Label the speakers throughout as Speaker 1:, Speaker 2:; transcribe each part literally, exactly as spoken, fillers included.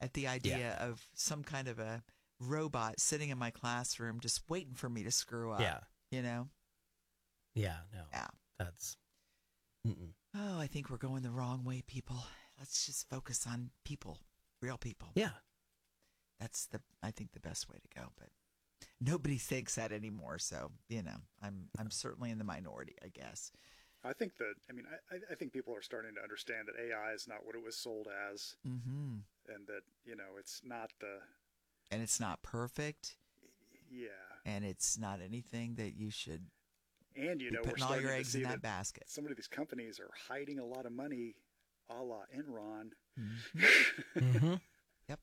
Speaker 1: at the idea
Speaker 2: Yeah.
Speaker 1: of some kind of a robot sitting in my classroom just waiting for me to screw up.
Speaker 2: Yeah.
Speaker 1: You know?
Speaker 2: Yeah, no.
Speaker 1: Yeah.
Speaker 2: That's mm-mm.
Speaker 1: Oh, I think we're going the wrong way, people. Let's just focus on people, real people.
Speaker 2: Yeah.
Speaker 1: That's the I think the best way to go, but nobody thinks that anymore. So, you know, I'm I'm certainly in the minority, I guess.
Speaker 3: I think that, I mean, I, I think people are starting to understand that A I is not what it was sold as.
Speaker 1: Mm-hmm.
Speaker 3: And that, you know, it's not the...
Speaker 1: And it's not perfect.
Speaker 3: Yeah.
Speaker 1: And it's not anything that you should
Speaker 3: And, you
Speaker 1: be
Speaker 3: know, we're
Speaker 1: putting all
Speaker 3: starting
Speaker 1: your
Speaker 3: to
Speaker 1: eggs
Speaker 3: see
Speaker 1: in that,
Speaker 3: that
Speaker 1: basket.
Speaker 3: some of these companies are hiding a lot of money a la Enron.
Speaker 1: Mm-hmm.
Speaker 2: Mm-hmm.
Speaker 1: Yep.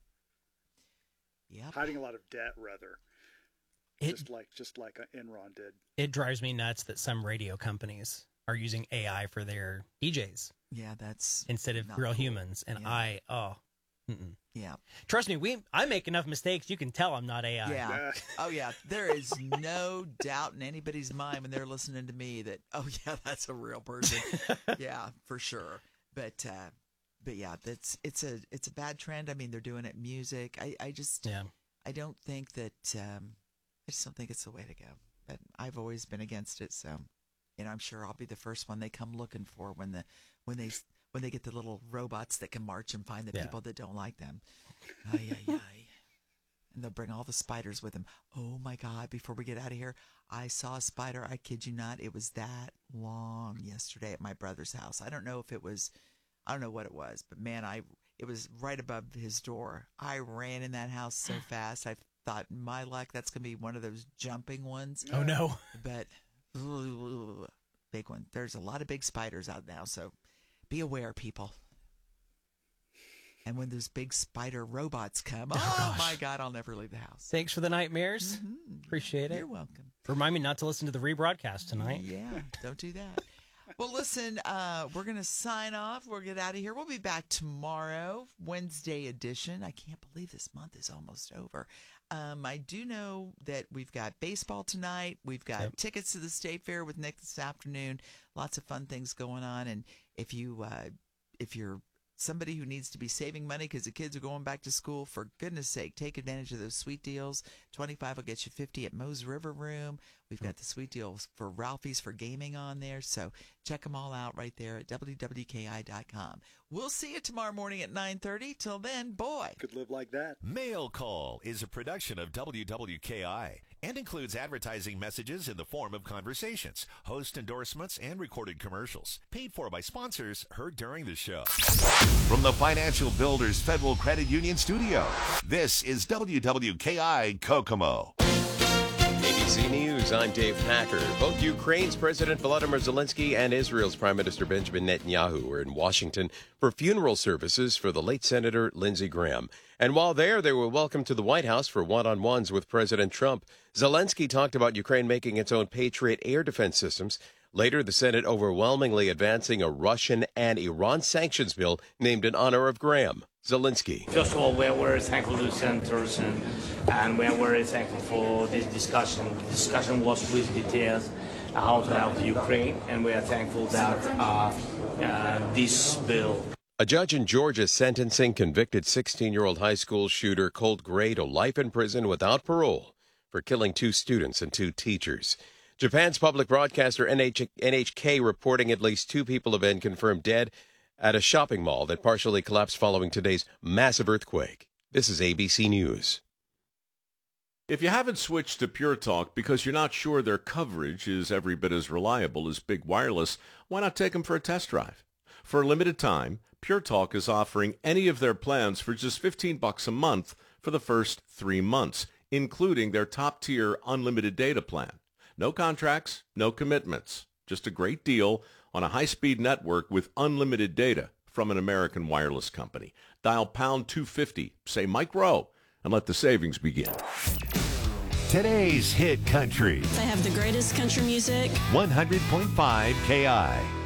Speaker 1: Yep.
Speaker 3: Hiding a lot of debt, rather.
Speaker 2: It,
Speaker 3: just like just like Enron did.
Speaker 2: it drives me nuts that some radio companies are using A I for their D Js
Speaker 1: Yeah, that's
Speaker 2: instead of
Speaker 1: not
Speaker 2: real
Speaker 1: cool.
Speaker 2: humans. And
Speaker 1: Yeah.
Speaker 2: I, oh, mm-mm.
Speaker 1: Yeah.
Speaker 2: Trust me, we I make enough mistakes. You can tell I'm not A I.
Speaker 1: Yeah.
Speaker 3: Yeah.
Speaker 1: Oh, yeah. There is no doubt in anybody's mind when they're listening to me that, oh, yeah, that's a real person. Yeah, for sure. But, uh, but yeah, that's it's a it's a bad trend. I mean, they're doing it in music. I, I just
Speaker 2: Yeah.
Speaker 1: I don't think that um, I just don't think it's the way to go. But I've always been against it. So, you know, I'm sure I'll be the first one they come looking for when the when they when they get the little robots that can march and find the
Speaker 2: Yeah.
Speaker 1: people that don't like them. Ay, ay, ay. And they'll bring all the spiders with them. Oh my God! Before we get out of here, I saw a spider. I kid you not. It was that long yesterday at my brother's house. I don't know if it was, I don't know what it was, but man, I it was right above his door. I ran in that house so fast. I thought, my luck, that's gonna be one of those jumping ones.
Speaker 2: Oh, no.
Speaker 1: But big one. There's a lot of big spiders out now, so be aware, people. And when those big spider robots come, oh,
Speaker 2: Oh, gosh.
Speaker 1: my God, I'll never leave the house.
Speaker 2: Thanks for the nightmares.
Speaker 1: Mhm.
Speaker 2: Appreciate it.
Speaker 1: You're welcome.
Speaker 2: Remind me not to listen to the rebroadcast tonight.
Speaker 1: Yeah, don't do that. Well, listen, uh, we're going to sign off. We'll get out of here. We'll be back tomorrow, Wednesday edition. I can't believe this month is almost over. Um, I do know that we've got baseball tonight. We've got
Speaker 2: Yep.
Speaker 1: tickets to the State Fair with Nick this afternoon. Lots of fun things going on. And if you, uh, if you're somebody who needs to be saving money because the kids are going back to school, for goodness sake, take advantage of those sweet deals. twenty-five will get you fifty at Moe's River Room. We've got the sweet deals for Ralphie's for gaming on there. So check them all out right there at W W K I dot com. We'll see you tomorrow morning at nine thirty. Till then, boy.
Speaker 3: Could live like that.
Speaker 4: Mail Call is a production of W W K I and includes advertising messages in the form of conversations, host endorsements, and recorded commercials. Paid for by sponsors heard during the show. From the Financial Builders Federal Credit Union Studio, this is W W K I Kokomo.
Speaker 5: A B C News, I'm Dave Packer. Both Ukraine's President Volodymyr Zelensky and Israel's Prime Minister Benjamin Netanyahu were in Washington for funeral services for the late Senator Lindsey Graham. And while there, they were welcomed to the White House for one-on-ones with President Trump. Zelensky talked about Ukraine making its own Patriot air defense systems. Later, the Senate overwhelmingly advancing a Russian and Iran sanctions bill named in honor of Graham. Zelensky.
Speaker 6: First of all, we are very thankful to the senators, and, and we are very thankful for this discussion. The discussion was with details how to help Ukraine, and we are thankful that uh, uh, this bill.
Speaker 5: A judge in Georgia sentencing convicted sixteen-year-old high school shooter Colt Gray to life in prison without parole for killing two students and two teachers. Japan's public broadcaster N H K reporting at least two people have been confirmed dead at a shopping mall that partially collapsed following today's massive earthquake. This is A B C News.
Speaker 7: If you haven't switched to Pure Talk because you're not sure their coverage is every bit as reliable as Big Wireless, why not take them for a test drive? For a limited time, Pure Talk is offering any of their plans for just fifteen bucks a month for the first three months, including their top-tier unlimited data plan. No contracts, no commitments, just a great deal on a high-speed network with unlimited data from an American wireless company. Dial pound two fifty, say Mike Rowe, and let the savings begin.
Speaker 4: Today's Hit Country,
Speaker 8: They have the greatest country music.
Speaker 4: one hundred point five K I.